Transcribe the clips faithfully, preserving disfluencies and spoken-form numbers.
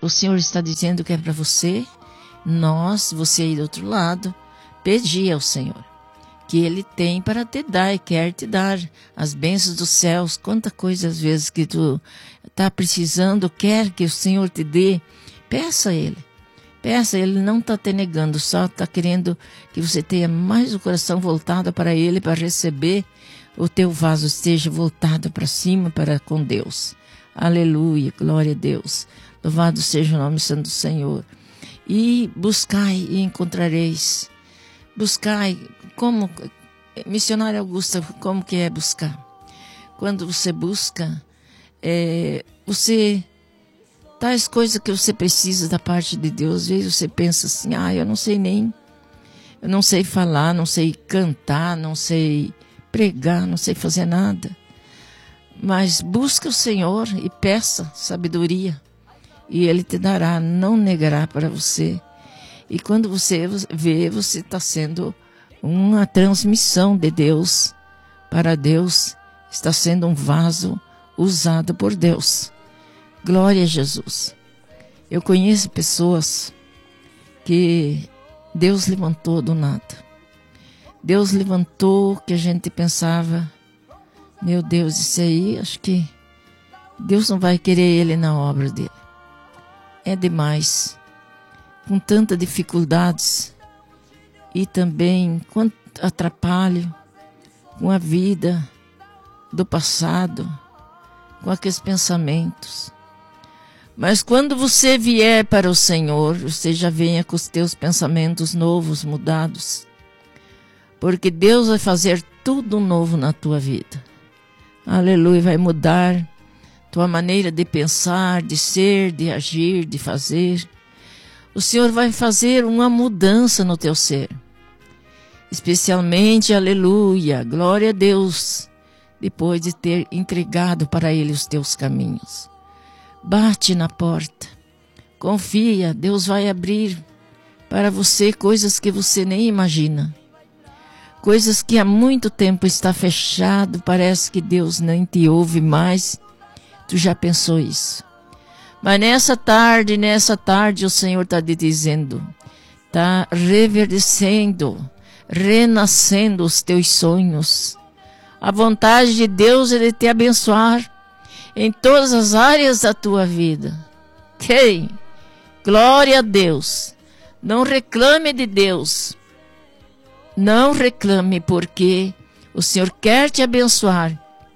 o Senhor está dizendo que é para você, nós, você aí do outro lado, pedir ao Senhor, que Ele tem para te dar e quer te dar as bênçãos dos céus. Quanta coisa às vezes que tu está precisando, quer que o Senhor te dê, peça a Ele. Peça, Ele não está te negando, só está querendo que você tenha mais o coração voltado para Ele, para receber, o teu vaso esteja voltado para cima, para com Deus. Aleluia, glória a Deus. Louvado seja o nome santo do Senhor. E buscai e encontrareis. Buscai, como, missionária Augusta, como que é buscar? Quando você busca, é, você, tais coisas que você precisa da parte de Deus, às vezes você pensa assim, ah, eu não sei nem, eu não sei falar, não sei cantar, não sei pregar, não sei fazer nada. Mas busca o Senhor e peça sabedoria. E Ele te dará, não negará para você. E quando você vê, você está sendo uma transmissão de Deus para Deus. Está sendo um vaso usado por Deus. Glória a Jesus. Eu conheço pessoas que Deus levantou do nada. Deus levantou que a gente pensava, meu Deus, isso aí, acho que Deus não vai querer ele na obra dele. É demais. Com tantas dificuldades e também quanto atrapalho com a vida do passado, com aqueles pensamentos. Mas quando você vier para o Senhor, você já venha com os teus pensamentos novos, mudados. Porque Deus vai fazer tudo novo na tua vida. Aleluia, vai mudar tua maneira de pensar, de ser, de agir, de fazer. O Senhor vai fazer uma mudança no teu ser. Especialmente, aleluia, glória a Deus, depois de ter entregado para Ele os teus caminhos. Bate na porta, confia, Deus vai abrir para você coisas que você nem imagina. Coisas que há muito tempo está fechado, parece que Deus nem te ouve mais. Tu já pensou isso? Mas nessa tarde, nessa tarde o Senhor está te dizendo, está reverdecendo, renascendo os teus sonhos. A vontade de Deus é de te abençoar em todas as áreas da tua vida. Ei, glória a Deus. Não reclame de Deus. Não reclame, porque o Senhor quer te abençoar.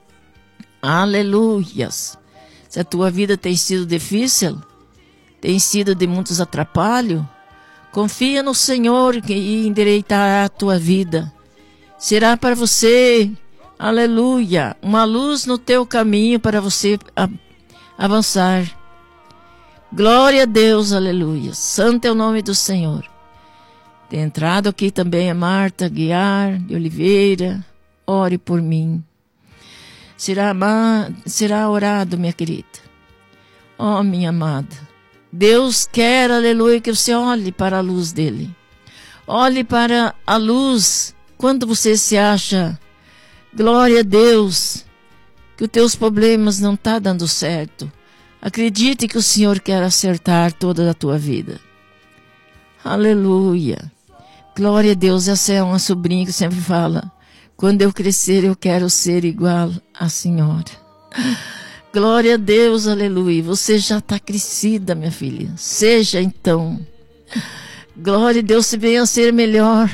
Aleluias. Se a tua vida tem sido difícil, tem sido de muitos atrapalhos, confia no Senhor e endireitará a tua vida. Será para você, aleluia, uma luz no teu caminho para você avançar. Glória a Deus, aleluia. Santo é o nome do Senhor. Tem entrado aqui também a Marta Guiar de Oliveira. Ore por mim. Será, será orado, minha querida. Oh, minha amada. Deus quer, aleluia, que você olhe para a luz dele. Olhe para a luz quando você se acha, glória a Deus, que os teus problemas não estão dando certo. Acredite que o Senhor quer acertar toda a tua vida. Aleluia. Glória a Deus. Essa é uma sobrinha que sempre fala, quando eu crescer eu quero ser igual à senhora. Glória a Deus, aleluia. Você já está crescida, minha filha. Seja então. Glória a Deus, se venha a ser melhor.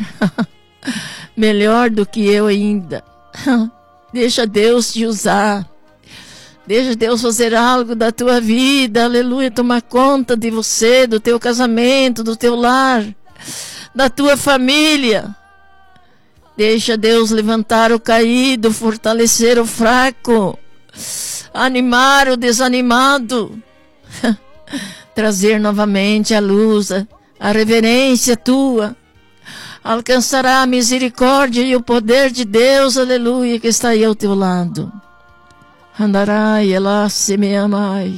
Melhor do que eu ainda. Deixa Deus te usar. Deixa Deus fazer algo da tua vida. Aleluia. Tomar conta de você, do teu casamento, do teu lar, da tua família. Deixa Deus levantar o caído, fortalecer o fraco, animar o desanimado, trazer novamente a luz, a reverência tua. Alcançará a misericórdia e o poder de Deus, aleluia, que está aí ao teu lado. Andarai, ela se me amai.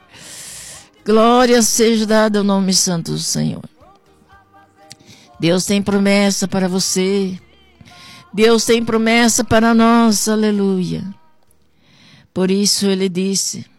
Glória seja dada ao nome santo do Senhor. Deus tem promessa para você. Deus tem promessa para nós, aleluia. Por isso ele disse,